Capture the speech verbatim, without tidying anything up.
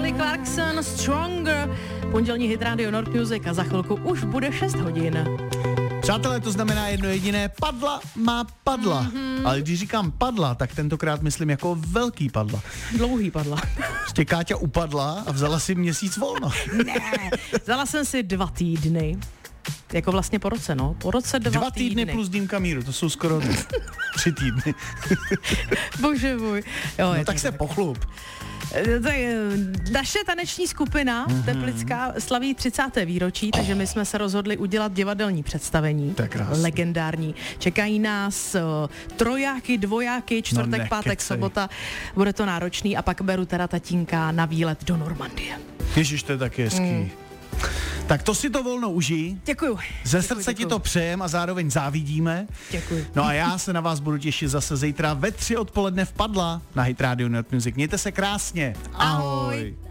Kelly Clarkson, Stronger, pondělní hit Radio Nord Music a za chvilku už bude šest hodin. Přátelé, to znamená jedno jediné, padla má padla. Mm-hmm. Ale když říkám padla, tak tentokrát myslím jako velký padla. Dlouhý padla. Prostě Káťa upadla a vzala si měsíc volno. Ne, vzala jsem si dva týdny. Jako vlastně po roce, no. Po roce dva, dva týdny. týdny plus dýmka míru, to jsou skoro tři týdny. Bože můj. Jo, no tak se pochlup. Naše taneční skupina mm-hmm. Teplická slaví třicáté výročí, takže my jsme se rozhodli udělat divadelní představení. Legendární. Čekají nás uh, trojáky, dvojáky, čtvrtek, no pátek, sobota. Bude to náročný a pak beru teda tatínka na výlet do Normandie. Ježiš, to je taky hezký. Mm. Tak to si to volno užij. Děkuju. Ze děkuju, srdce děkuju. ti to přejem a zároveň závidíme. Děkuju. No a já se na vás budu těšit zase zítra ve tři odpoledne v Padla na Hit Radio Nord Music. Mějte se krásně. Ahoj. Ahoj.